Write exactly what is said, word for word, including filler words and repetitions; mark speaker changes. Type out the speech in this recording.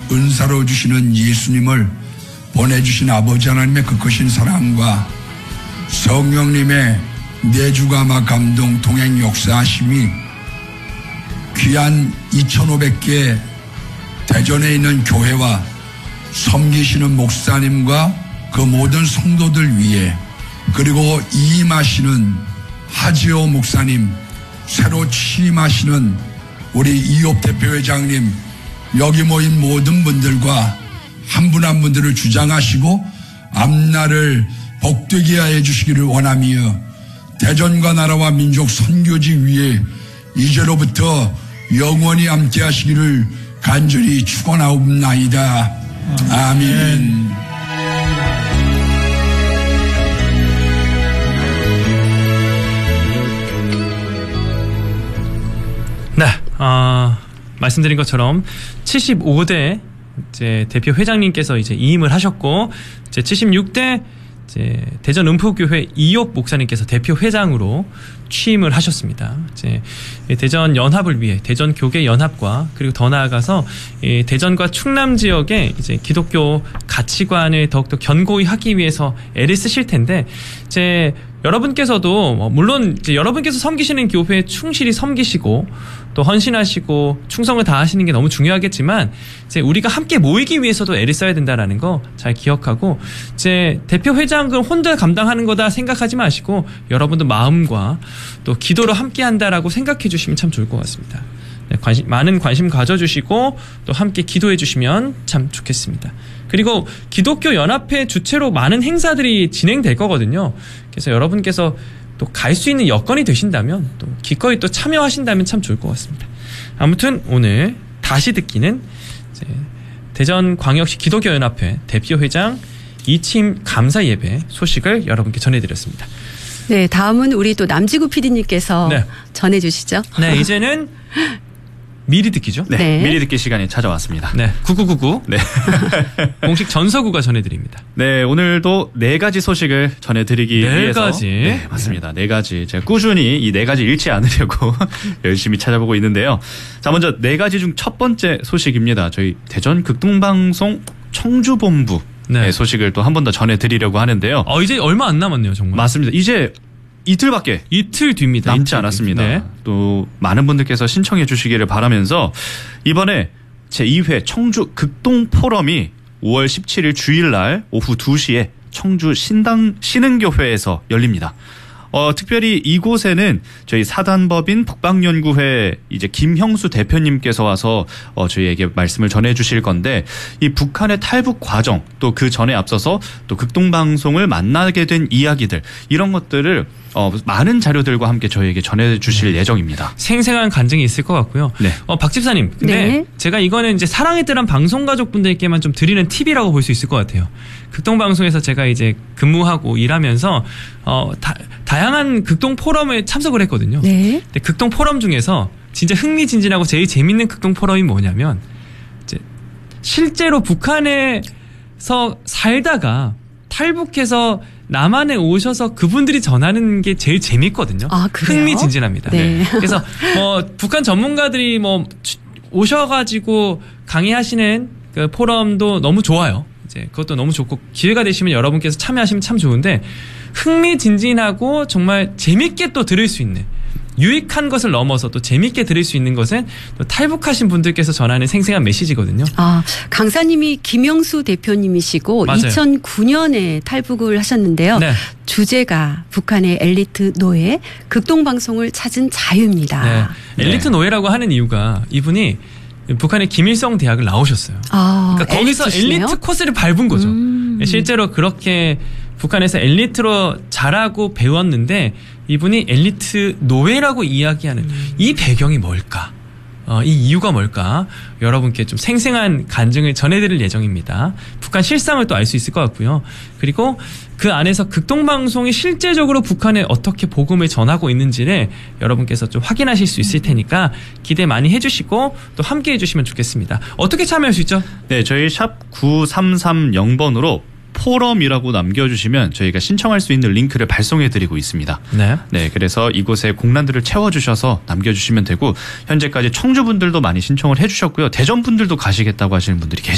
Speaker 1: 은사로 주시는 예수님을 보내주신 아버지 하나님의 그 크신 사랑과 성령님의 내주감화 감동 동행 역사하심이 귀한 이천오백 개 대전에 있는 교회와 섬기시는 목사님과 그 모든 성도들 위해, 그리고 이임하시는 하지호 목사님, 새로 취임하시는 우리 이홉 대표회장님, 여기 모인 모든 분들과 한 분 한 분들을 주장하시고 앞날을 복되게 하여 주시기를 원하며, 대전과 나라와 민족 선교지 위에 이제로부터 영원히 함께 하시기를 간절히 축원하옵나이다. 아멘.
Speaker 2: 네, 어, 말씀드린 것처럼 칠십오 대 이제 대표 회장님께서 이제 이임을 하셨고, 이제 칠십육 대 이제 대전 은포교회 이옥 목사님께서 대표 회장으로 취임을 하셨습니다. 이제 대전 연합을 위해, 대전 교계 연합과, 그리고 더 나아가서 이 대전과 충남 지역의 이제 기독교 가치관을 더욱더 견고히 하기 위해서 애를 쓰실 텐데, 이제 여러분께서도 물론 이제 여러분께서 섬기시는 교회에 충실히 섬기시고 또 헌신하시고 충성을 다하시는 게 너무 중요하겠지만, 이제 우리가 함께 모이기 위해서도 애를 써야 된다라는 거 잘 기억하고, 이제 대표 회장을 혼자 감당하는 거다 생각하지 마시고 여러분도 마음과 또 기도로 함께 한다라고 생각해 주시면 참 좋을 것 같습니다. 네, 관심, 많은 관심 가져주시고 또 함께 기도해 주시면 참 좋겠습니다. 그리고 기독교 연합회 주최로 많은 행사들이 진행될 거거든요. 그래서 여러분께서 또 갈 수 있는 여건이 되신다면 또 기꺼이 또 참여하신다면 참 좋을 것 같습니다. 아무튼 오늘 다시 듣기는 이제 대전광역시 기독교연합회 대표회장 이침 감사 예배 소식을 여러분께 전해드렸습니다.
Speaker 3: 네, 다음은 우리 또 남지구 피디님께서 네. 전해주시죠.
Speaker 2: 네, 이제는 미리 듣기죠?
Speaker 4: 네,
Speaker 3: 네.
Speaker 4: 미리 듣기 시간이 찾아왔습니다.
Speaker 2: 네, 구구구구.
Speaker 4: 네.
Speaker 2: 공식 전서구가 전해드립니다.
Speaker 4: 네, 오늘도 네 가지 소식을 전해드리기
Speaker 2: 네
Speaker 4: 위해서.
Speaker 2: 가지.
Speaker 4: 네, 맞습니다. 네 가지. 제가 꾸준히 이 네 가지 잃지 않으려고 열심히 찾아보고 있는데요. 자, 먼저 네 가지 중 첫 번째 소식입니다. 저희 대전 극동방송 청주본부. 네. 소식을 또 한 번 더 전해드리려고 하는데요.
Speaker 2: 어, 이제 얼마 안 남았네요, 정말.
Speaker 4: 맞습니다. 이제 이틀밖에
Speaker 2: 이틀 뒤입니다.
Speaker 4: 남지
Speaker 2: 이틀
Speaker 4: 않았습니다.
Speaker 2: 네.
Speaker 4: 또 많은 분들께서 신청해 주시기를 바라면서 이번에 제이 회 청주 극동 포럼이 오월 십칠일 주일날 오후 두 시에 청주 신당 신흥교회에서 열립니다. 어, 특별히 이곳에는 저희 사단법인 북방연구회 이제 김형수 대표님께서 와서 어, 저희에게 말씀을 전해 주실 건데, 이 북한의 탈북 과정, 또 그 전에 앞서서 또 극동방송을 만나게 된 이야기들, 이런 것들을 어, 많은 자료들과 함께 저희에게 전해 주실 예정입니다.
Speaker 2: 생생한 간증이 있을 것 같고요.
Speaker 4: 네.
Speaker 2: 어, 박 집사님, 근데
Speaker 3: 네.
Speaker 2: 제가 이거는 이제 사랑의 뜰한 방송 가족분들께만 좀 드리는 팁이라고 볼 수 있을 것 같아요. 극동방송에서 제가 이제 근무하고 일하면서 어, 다, 다양한 극동 포럼에 참석을 했거든요.
Speaker 3: 네.
Speaker 2: 근데 극동 포럼 중에서 진짜 흥미진진하고 제일 재밌는 극동 포럼이 뭐냐면, 이제 실제로 북한에서 살다가 탈북해서 남한에 오셔서 그분들이 전하는 게 제일 재밌거든요.
Speaker 3: 아, 그래요?
Speaker 2: 흥미진진합니다.
Speaker 3: 네.
Speaker 2: 그래서 뭐 북한 전문가들이 뭐 오셔가지고 강의하시는 그 포럼도 너무 좋아요. 이제 그것도 너무 좋고, 기회가 되시면 여러분께서 참여하시면 참 좋은데, 흥미진진하고 정말 재밌게 또 들을 수 있는, 유익한 것을 넘어서 또 재밌게 들을 수 있는 것은 또 탈북하신 분들께서 전하는 생생한 메시지거든요.
Speaker 3: 아, 강사님이 김영수 대표님이시고
Speaker 2: 맞아요.
Speaker 3: 이천구 년에 탈북을 하셨는데요.
Speaker 2: 네.
Speaker 3: 주제가 북한의 엘리트 노예, 극동방송을 찾은 자유입니다.
Speaker 2: 네. 엘리트 노예라고 하는 이유가 이분이 북한의 김일성 대학을 나오셨어요.
Speaker 3: 아,
Speaker 2: 그러니까 거기서
Speaker 3: 엘리트시네요?
Speaker 2: 엘리트 코스를 밟은 거죠.
Speaker 3: 음.
Speaker 2: 실제로 그렇게 북한에서 엘리트로 자라고 배웠는데, 이분이 엘리트 노예라고 이야기하는
Speaker 3: 음.
Speaker 2: 이 배경이 뭘까? 어, 이 이유가 뭘까? 여러분께 좀 생생한 간증을 전해드릴 예정입니다. 북한 실상을 또 알 수 있을 것 같고요. 그리고 그 안에서 극동방송이 실제적으로 북한에 어떻게 복음을 전하고 있는지를 여러분께서 좀 확인하실 수 있을 테니까 기대 많이 해주시고 또 함께 해주시면 좋겠습니다. 어떻게 참여할 수 있죠?
Speaker 4: 네, 저희 샵 구삼삼영 번으로 포럼이라고 남겨주시면 저희가 신청할 수 있는 링크를 발송해드리고 있습니다.
Speaker 2: 네.
Speaker 4: 네, 그래서 이곳에 공란들을 채워주셔서 남겨주시면 되고, 현재까지 청주분들도 많이 신청을 해주셨고요. 대전분들도 가시겠다고 하시는 분들이 계십니다.